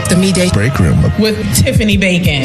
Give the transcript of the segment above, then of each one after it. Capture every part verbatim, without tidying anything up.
The Midday Break Room with Tiffany Bacon.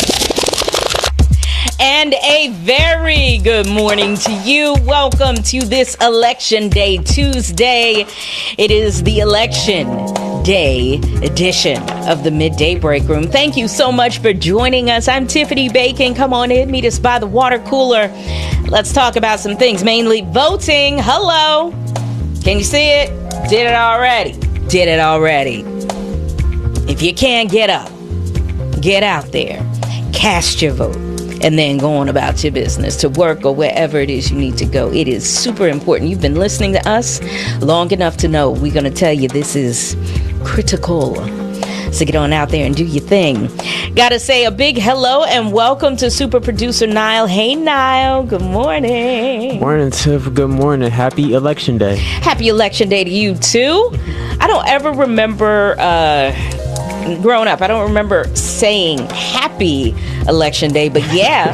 And a very good morning to you. Welcome to this Election Day Tuesday. It is the Election Day edition of the Midday Break Room. Thank you so much for joining us. I'm Tiffany Bacon. Come on in, meet us by the water cooler. Let's talk about some things, mainly voting. Hello. Can you see it? Did it already. Did it already. If you can't get up, get out there, cast your vote, and then go on about your business to work or wherever it is you need to go. It is super important. You've been listening to us long enough to know we're going to tell you this is critical. So get on out there and do your thing. Got to say a big hello and welcome to super producer Niall. Hey, Niall. Good morning. Morning, Tiff. Good morning. Happy Election Day. Happy Election Day to you, too. I don't ever remember... Uh, growing up, I don't remember saying happy Election Day, but yeah,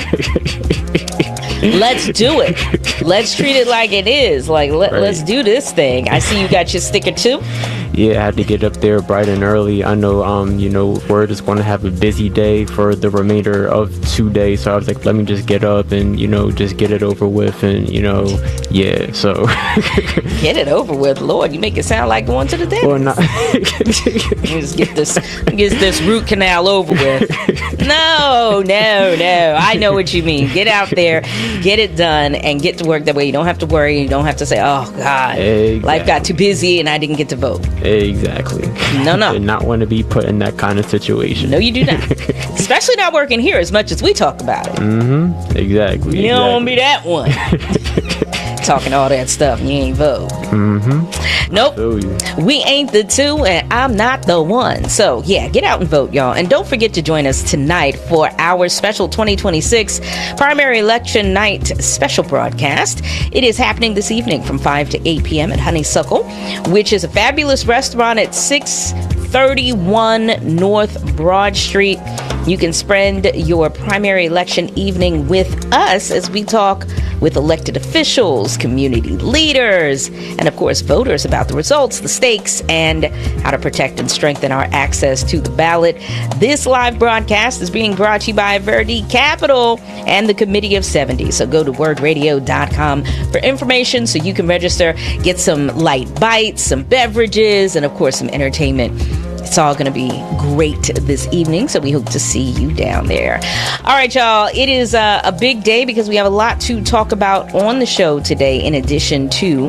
let's do it. Let's treat it like it is. Like, let, right. let's do this thing. I see you got your sticker too. Yeah, I had to get up there bright and early. I know, um, you know, Word is going to have a busy day for the remainder of two days. So I was like, let me just get up and, you know, just get it over with. And, you know, yeah, so. Get it over with. Lord, you make it sound like going to the dentist. Well, not. Just get this, get this root canal over with. No, no, no. I know what you mean. Get out there, get it done, and get to work. That way you don't have to worry. You don't have to say, oh, God, exactly. Life got too busy and I didn't get to vote. Exactly. No, no. I did not want to be put in that kind of situation. No, you do not. Especially not working here as much as we talk about it. Mm-hmm. Exactly. You exactly. don't want to be that one. Talking all that stuff and you ain't vote. Mm-hmm. Nope. We ain't the two and I'm not the one. So, yeah, get out and vote, y'all. And don't forget to join us tonight for our special twenty twenty-six primary election night special broadcast. It is happening this evening from five to eight p.m. at Honeysuckle, which is a fabulous restaurant at six thirty-one North Broad Street. You can spend your primary election evening with us as we talk with elected officials, community leaders, and of course voters about the results, the stakes, and how to protect and strengthen our access to the ballot. This live broadcast is being brought to you by Verde Capital and the Committee of seventy. So go to word radio dot com for information so you can register, get some light bites, some beverages, and of course some entertainment. It's all going to be great this evening, so we hope to see you down there. All right, y'all. It is a, a big day because we have a lot to talk about on the show today, in addition to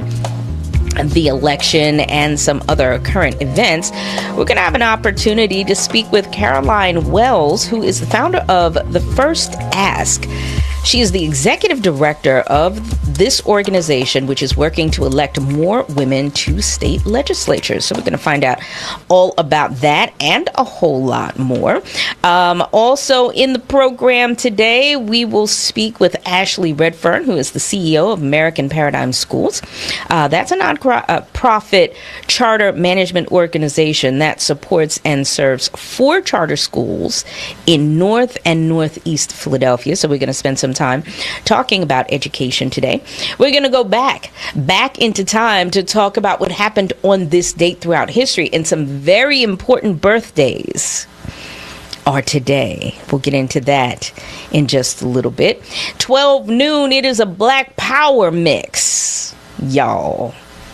the election and some other current events. We're going to have an opportunity to speak with Caroline Wells, who is the founder of The First Ask. She is the executive director of this organization, which is working to elect more women to state legislatures. So we're going to find out all about that and a whole lot more. Um, also in the program today, we will speak with Ashley Redfern, who is the C E O of American Paradigm Schools. Uh, that's a non-profit charter management organization that supports and serves four charter schools in North and Northeast Philadelphia. So we're going to spend some time talking about education today. We're going to go back, back into time to talk about what happened on this date throughout history, and some very important birthdays are today. We'll get into that in just a little bit. twelve noon, it is a Black Power mix, y'all.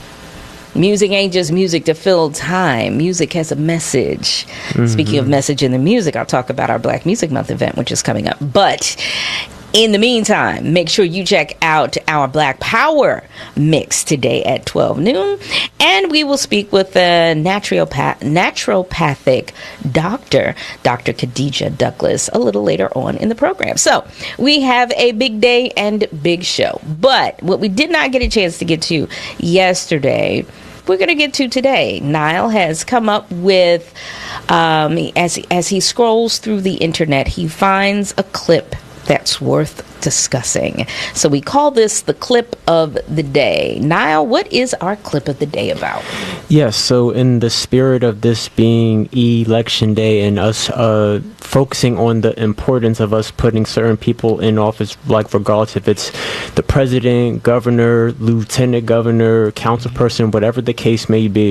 Music ain't just music to fill time. Music has a message. Mm-hmm. Speaking of message in the music, I'll talk about our Black Music Month event, which is coming up. But in the meantime, make sure you check out our Black Power mix today at twelve noon. And we will speak with a naturopath, naturopathic doctor, Doctor Khadija Douglas, a little later on in the program. So we have a big day and big show. But what we did not get a chance to get to yesterday, we're going to get to today. Niall has come up with, um, as, as he scrolls through the internet, he finds a clip that's worth discussing. So we call this the clip of the day. Niall, what is our clip of the day about? Yes, so in the spirit of this being election day and us uh, focusing on the importance of us putting certain people in office, like regardless if it's the president, governor, lieutenant governor, councilperson, whatever the case may be,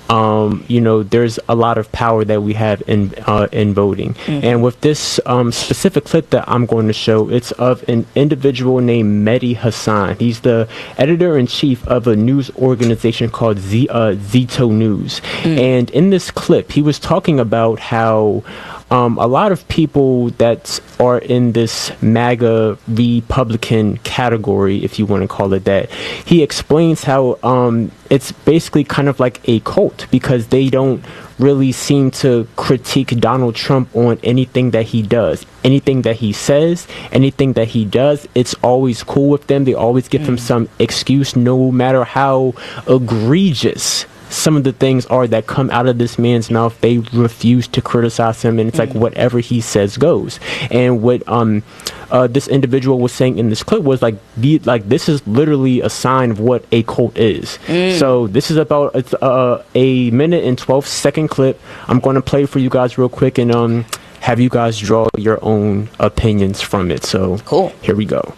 um, you know, there's a lot of power that we have in uh, in voting. Mm-hmm. And with this um, specific clip that I'm going to show, it's of an individual named Mehdi Hasan. He's the editor-in-chief of a news organization called Z- uh, Zito News. Mm. And in this clip, he was talking about how Um, a lot of people that are in this MAGA Republican category, if you want to call it that, he explains how um, it's basically kind of like a cult because they don't really seem to critique Donald Trump on anything that he does. Anything that he says, anything that he does, it's always cool with them. They always give mm. him some excuse, no matter how egregious some of the things are that come out of this man's mouth. They refuse to criticize him, and it's mm. like whatever he says goes. And what um uh, this individual was saying in this clip was like, be like this is literally a sign of what a cult is. Mm. So this is about it's uh, a minute and twelve second clip. I'm going to play for you guys real quick and um have you guys draw your own opinions from it. So cool. Here we go.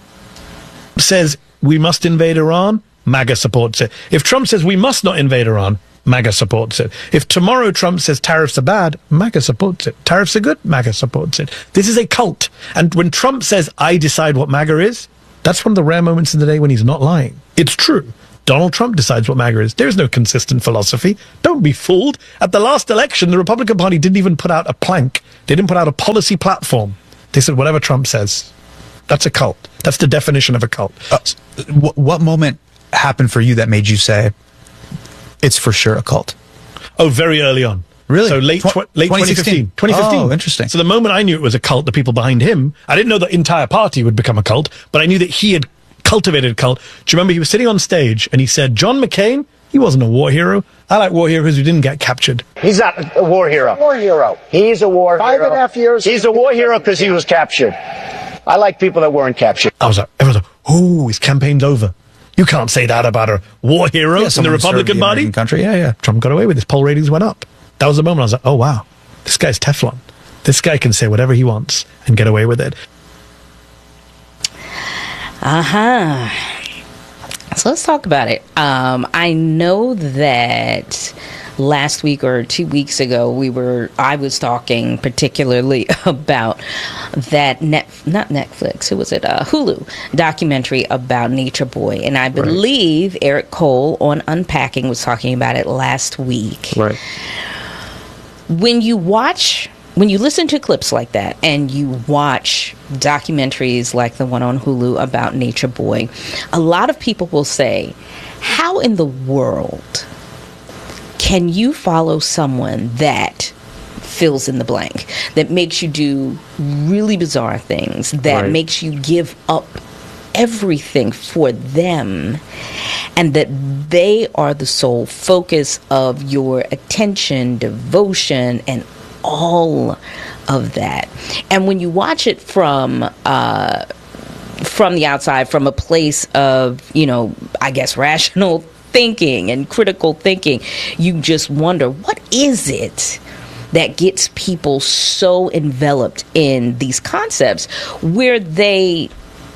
Says we must invade Iran. MAGA supports it. If Trump says we must not invade Iran, MAGA supports it. If tomorrow Trump says tariffs are bad, MAGA supports it. Tariffs are good, MAGA supports it. This is a cult. And when Trump says, I decide what MAGA is, that's one of the rare moments in the day when he's not lying. It's true. Donald Trump decides what MAGA is. There is no consistent philosophy. Don't be fooled. At the last election, the Republican Party didn't even put out a plank. They didn't put out a policy platform. They said whatever Trump says. That's a cult. That's the definition of a cult. Uh, wh- what moment happened for you that made you say it's for sure a cult? Oh, very early on. Really? So late, tw- late twenty fifteen. twenty fifteen. Oh, interesting. So the moment I knew it was a cult, the people behind him, I didn't know the entire party would become a cult, but I knew that he had cultivated a cult. Do you remember he was sitting on stage and he said, John McCain, he wasn't a war hero. I like war heroes who didn't get captured. He's not a war hero. War hero. He's a war Five hero. and a half years. He's a war hero because he was captured. I like people that weren't captured. I was like, everyone's like, oh, his campaign's over. You can't say that about a war hero yeah, in the Republican the Party. American country, yeah, yeah. Trump got away with it. Poll ratings went up. That was the moment I was like, oh, wow, this guy's Teflon. This guy can say whatever he wants and get away with it. Uh-huh. So let's talk about it. Um, I know that last week or two weeks ago, we were, I was talking particularly about that net, not Netflix, who was it? Uh, Hulu documentary about Nature Boy. And I believe right. Eric Cole on Unpacking was talking about it last week. Right. When you watch, when you listen to clips like that and you watch documentaries like the one on Hulu about Nature Boy, a lot of people will say, how in the world can you follow someone that fills in the blank, that makes you do really bizarre things, that right. makes you give up everything for them, and that they are the sole focus of your attention, devotion, and all of that? And when you watch it from uh, from the outside, from a place of, you know, I guess rational thinking and critical thinking, you just wonder, what is it that gets people so enveloped in these concepts where they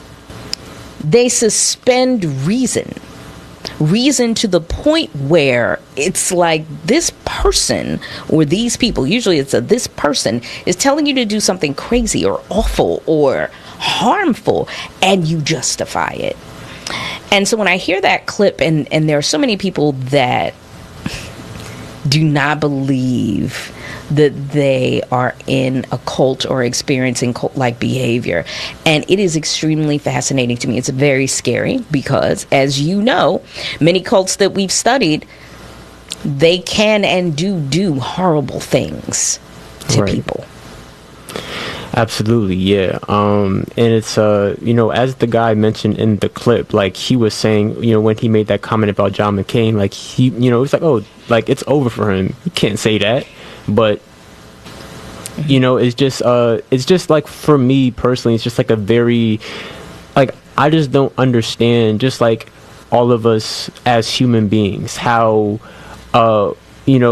they suspend reason reason to the point where it's like this person or these people, usually it's a this person, is telling you to do something crazy or awful or harmful, and you justify it. And so when I hear that clip, and, and there are so many people that do not believe that they are in a cult or experiencing cult-like behavior. And it is extremely fascinating to me. It's very scary because, as you know, many cults that we've studied, they can and do do horrible things to right. people. Absolutely, yeah. Um, and it's, uh, you know, as the guy mentioned in the clip, like he was saying, you know, when he made that comment about John McCain, like he, you know, it's like, oh, like it's over for him. You can't say that. But, you know, it's just, uh, it's just like, for me personally, it's just like a very, like, I just don't understand, just like all of us as human beings, how, uh, you know,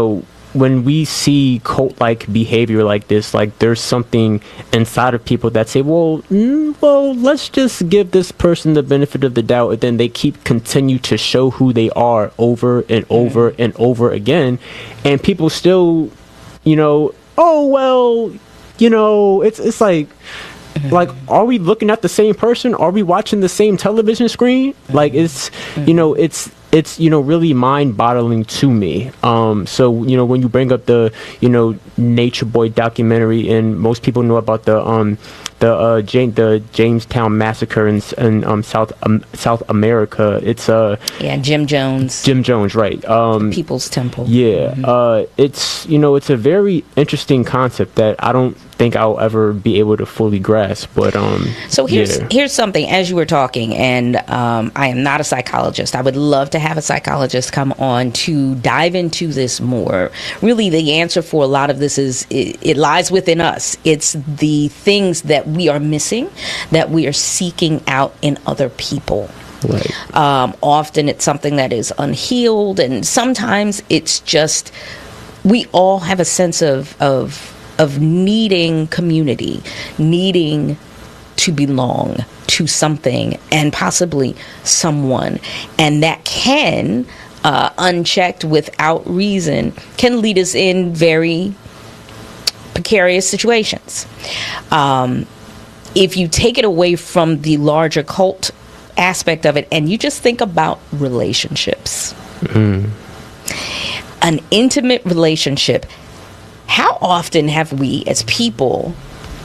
when we see cult-like behavior like this, like there's something inside of people that say, well, mm, well, let's just give this person the benefit of the doubt, and then they keep continue to show who they are over and over and over again, and people still, you know, oh well, you know, it's it's like. Like, are we looking at the same person? Are we watching the same television screen? Like, it's, you know, it's, it's, you know, really mind-boggling to me. Um, so, you know, when you bring up the, you know, Nature Boy documentary, and most people know about the, um, the, uh, Jane, the Jamestown massacre in, in um, South, um, South America. It's, uh, yeah, Jim Jones. Jim Jones, right. Um, People's Temple. Yeah. Mm-hmm. Uh, it's, you know, it's a very interesting concept that I don't think I'll ever be able to fully grasp, but um so here's yeah. here's something. As you were talking, and um I am not a psychologist, I would love to have a psychologist come on to dive into this more. Really, the answer for a lot of this is it, it lies within us. It's the things that we are missing, that we are seeking out in other people. Right. Um, often it's something that is unhealed, and sometimes it's just we all have a sense of of of needing community, needing to belong to something and possibly someone. And that can, uh, unchecked without reason, can lead us in very precarious situations. Um, if you take it away from the larger cult aspect of it and you just think about relationships, mm. an intimate relationship. How often have we as people